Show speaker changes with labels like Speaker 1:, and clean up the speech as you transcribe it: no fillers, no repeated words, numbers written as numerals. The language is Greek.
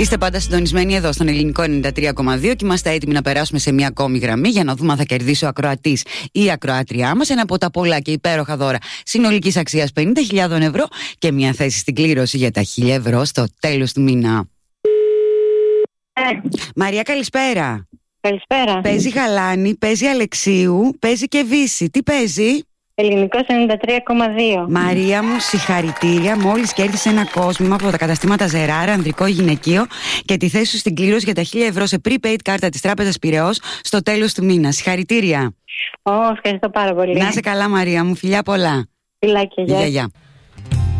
Speaker 1: Είστε πάντα συντονισμένοι εδώ στον Ελληνικό 93,2 και είμαστε έτοιμοι να περάσουμε σε μια ακόμη γραμμή για να δούμε αν θα κερδίσει ο ακροατής ή η ακροάτριά μας ένα από τα πολλά και υπέροχα δώρα συνολικής αξίας 50.000 ευρώ και μια θέση στην κλήρωση για τα 1.000 ευρώ στο τέλος του μήνα. Μαρία, καλησπέρα.
Speaker 2: Καλησπέρα.
Speaker 1: Παίζει Γαλάνη, παίζει Αλεξίου, παίζει και Βύση. Τι παίζει?
Speaker 2: Ελληνικός 93,2.
Speaker 1: Μαρία μου, συγχαρητήρια. Μόλις κέρδισε ένα κόσμημα από τα καταστήματα Ζεράρα, ανδρικό γυναικείο και τη θέση σου στην κλήρωση για τα 1.000 ευρώ σε prepaid κάρτα της Τράπεζας Πειραιώς στο τέλος του μήνα. Συγχαρητήρια.
Speaker 2: Ευχαριστώ πάρα πολύ.
Speaker 1: Να είσαι καλά, Μαρία μου. Φιλιά πολλά.
Speaker 2: Φιλάκια, γεια.
Speaker 1: Γεια.